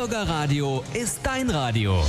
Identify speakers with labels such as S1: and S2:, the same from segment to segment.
S1: Bürgerradio ist dein Radio.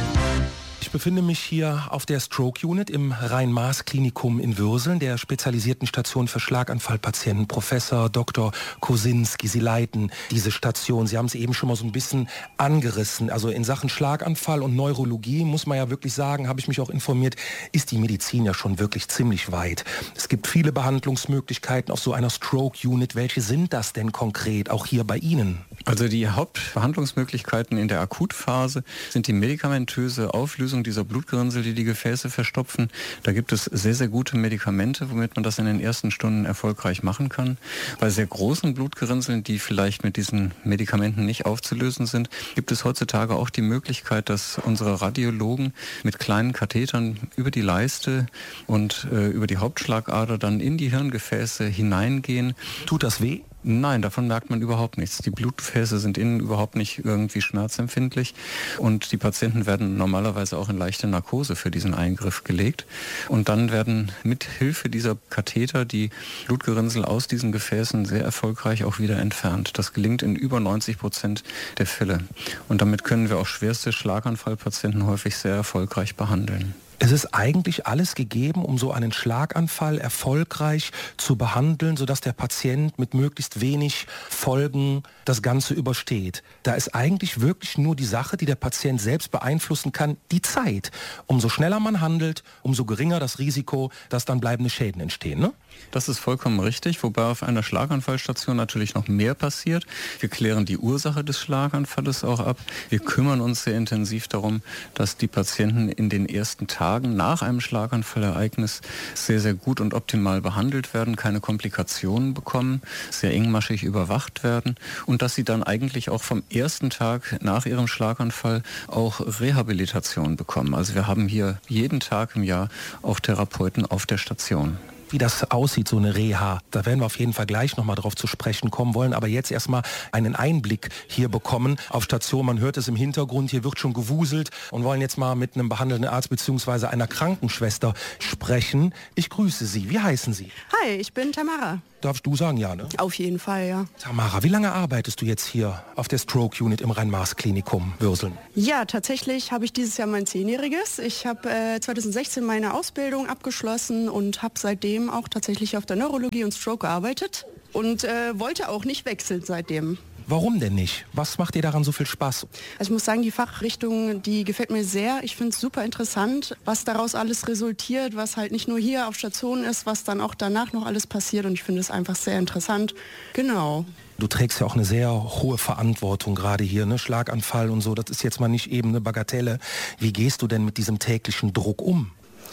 S2: Ich befinde mich hier auf der Stroke Unit im Rhein-Maas-Klinikum in Würseln, der spezialisierten Station für Schlaganfallpatienten. Professor Dr. Kosinski, Sie leiten diese Station. Sie haben es eben schon mal so ein bisschen angerissen. Also in Sachen Schlaganfall und Neurologie, muss man ja wirklich sagen, habe ich mich auch informiert, ist die Medizin ja schon wirklich ziemlich weit. Es gibt viele Behandlungsmöglichkeiten auf so einer Stroke Unit. Welche sind das denn konkret, auch hier bei Ihnen?
S3: Also die Hauptbehandlungsmöglichkeiten in der Akutphase sind die medikamentöse Auflösung dieser Blutgerinnsel, die die Gefäße verstopfen. Da gibt es sehr, sehr gute Medikamente, womit man das in den ersten Stunden erfolgreich machen kann. Bei sehr großen Blutgerinnseln, die vielleicht mit diesen Medikamenten nicht aufzulösen sind, gibt es heutzutage auch die Möglichkeit, dass unsere Radiologen mit kleinen Kathetern über die Leiste und über die Hauptschlagader dann in die Hirngefäße hineingehen.
S2: Tut das weh?
S3: Nein, davon merkt man überhaupt nichts. Die Blutgefäße sind innen überhaupt nicht irgendwie schmerzempfindlich und die Patienten werden normalerweise auch in leichte Narkose für diesen Eingriff gelegt. Und dann werden mit Hilfe dieser Katheter die Blutgerinnsel aus diesen Gefäßen sehr erfolgreich auch wieder entfernt. Das gelingt in über 90% der Fälle. Und damit können wir auch schwerste Schlaganfallpatienten häufig sehr erfolgreich behandeln.
S2: Es ist eigentlich alles gegeben, um so einen Schlaganfall erfolgreich zu behandeln, sodass der Patient mit möglichst wenig Folgen das Ganze übersteht. Da ist eigentlich wirklich nur die Sache, die der Patient selbst beeinflussen kann, die Zeit. Umso schneller man handelt, umso geringer das Risiko, dass dann bleibende Schäden entstehen, ne?
S3: Das ist vollkommen richtig, wobei auf einer Schlaganfallstation natürlich noch mehr passiert. Wir klären die Ursache des Schlaganfalles auch ab. Wir kümmern uns sehr intensiv darum, dass die Patienten in den ersten Tagen nach einem Schlaganfallereignis sehr, sehr gut und optimal behandelt werden, keine Komplikationen bekommen, sehr engmaschig überwacht werden und dass sie dann eigentlich auch vom ersten Tag nach ihrem Schlaganfall auch Rehabilitation bekommen. Also wir haben hier jeden Tag im Jahr auch Therapeuten auf der Station.
S2: Wie das aussieht, so eine Reha, da werden wir auf jeden Fall gleich nochmal drauf zu sprechen kommen, wollen aber jetzt erstmal einen Einblick hier bekommen auf Station. Man hört es im Hintergrund, hier wird schon gewuselt und wollen jetzt mal mit einem behandelnden Arzt bzw. einer Krankenschwester sprechen. Ich grüße Sie. Wie heißen Sie?
S4: Hi, ich bin Tamara.
S2: Darfst du sagen, ja, ne?
S4: Auf jeden Fall, ja.
S2: Tamara, wie lange arbeitest du jetzt hier auf der Stroke Unit im Rhein-Maas-Klinikum Würseln?
S4: Ja, tatsächlich habe ich dieses Jahr mein 10-jähriges. Ich habe 2016 meine Ausbildung abgeschlossen und habe seitdem auch tatsächlich auf der Neurologie und Stroke gearbeitet und wollte auch nicht wechseln seitdem.
S2: Warum denn nicht? Was macht dir daran so viel Spaß?
S4: Also ich muss sagen, die Fachrichtung, die gefällt mir sehr. Ich finde es super interessant, was daraus alles resultiert, was halt nicht nur hier auf Station ist, was dann auch danach noch alles passiert. Und ich finde es einfach sehr interessant. Genau.
S2: Du trägst ja auch eine sehr hohe Verantwortung gerade hier, ne? Schlaganfall und so. Das ist jetzt mal nicht eben eine Bagatelle. Wie gehst du denn mit diesem täglichen Druck um?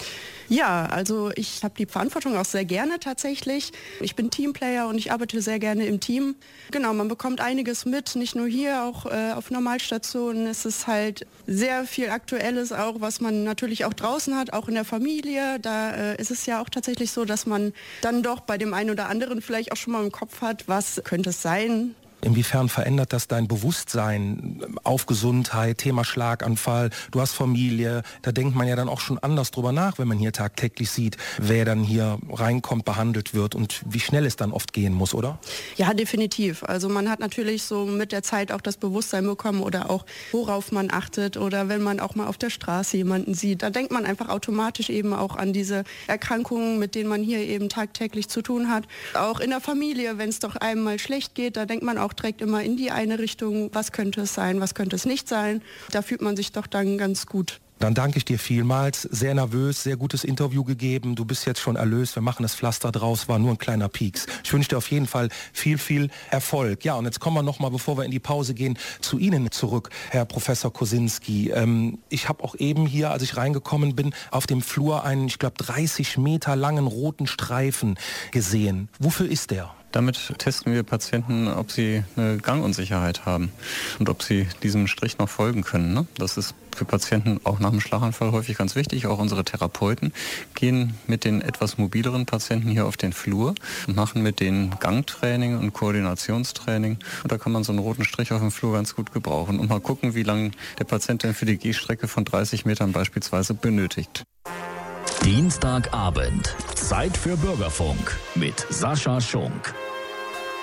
S4: Ja, also ich habe die Verantwortung auch sehr gerne tatsächlich. Ich bin Teamplayer und ich arbeite sehr gerne im Team. Genau, man bekommt einiges mit, nicht nur hier, auch auf Normalstationen. Es ist halt sehr viel Aktuelles auch, was man natürlich auch draußen hat, auch in der Familie. Da ist es ja auch tatsächlich so, dass man dann doch bei dem einen oder anderen vielleicht auch schon mal im Kopf hat, was könnte es sein.
S2: Inwiefern verändert das dein Bewusstsein auf Gesundheit, Thema Schlaganfall? Du hast Familie, da denkt man ja dann auch schon anders drüber nach, wenn man hier tagtäglich sieht, wer dann hier reinkommt, behandelt wird und wie schnell es dann oft gehen muss, oder?
S4: Ja, definitiv. Also man hat natürlich so mit der Zeit auch das Bewusstsein bekommen oder auch worauf man achtet oder wenn man auch mal auf der Straße jemanden sieht, da denkt man einfach automatisch eben auch an diese Erkrankungen, mit denen man hier eben tagtäglich zu tun hat. Auch in der Familie, wenn es doch einem mal schlecht geht, da denkt man auch direkt immer in die eine Richtung, was könnte es sein, was könnte es nicht sein. Da fühlt man sich doch dann ganz gut.
S2: Dann danke ich dir vielmals. Sehr nervös, sehr gutes Interview gegeben. Du bist jetzt schon erlöst. Wir machen das Pflaster draus. War nur ein kleiner Pieks. Ich wünsche dir auf jeden Fall viel, viel Erfolg. Ja, und jetzt kommen wir nochmal, bevor wir in die Pause gehen, zu Ihnen zurück, Herr Professor Kosinski. Ich habe auch eben hier, als ich reingekommen bin, auf dem Flur einen, ich glaube, 30 Meter langen roten Streifen gesehen. Wofür ist der?
S3: Damit testen wir Patienten, ob sie eine Gangunsicherheit haben und ob sie diesem Strich noch folgen können, ne? Das ist für Patienten auch nach dem Schlaganfall häufig ganz wichtig. Auch unsere Therapeuten gehen mit den etwas mobileren Patienten hier auf den Flur und machen mit denen Gangtraining und Koordinationstraining. Und da kann man so einen roten Strich auf dem Flur ganz gut gebrauchen und mal gucken, wie lange der Patient denn für die Gehstrecke von 30 Metern beispielsweise benötigt.
S1: Dienstagabend. Zeit für Bürgerfunk mit Sascha Schunk.